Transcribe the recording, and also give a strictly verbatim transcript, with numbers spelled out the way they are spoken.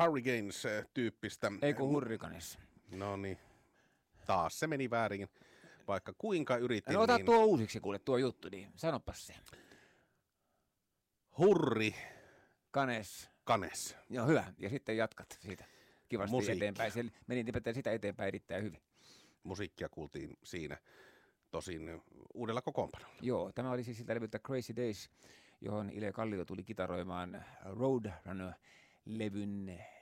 Hurricanes-tyyppistä. Ei kun Hurricanes. No niin, taas se meni väärin, vaikka kuinka yritin. No ota niin... tuo uusiksi kuule tuo juttu, niin sanopas se. Hurri. Kanes. Kanes. Joo, hyvä. Ja sitten jatkat siitä kivasti Musiikki. eteenpäin. Se meni sitä eteenpäin erittäin hyvin. Musiikkia kuultiin siinä, tosin uudella kokoonpanolla. Joo, tämä oli siis siltä levyltä Crazy Days, johon Ile Kallio tuli kitaroimaan Roadrunner-levyn